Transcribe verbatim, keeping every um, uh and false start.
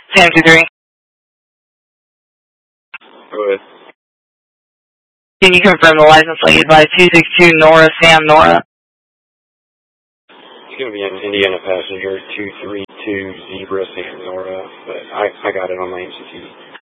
Sam two three. Go ahead. Can you confirm the license plate by two six two Nora Sam Nora? It's going to be an Indiana passenger, two three two Zebra Sam Nora, but I, I got it on my M C T V.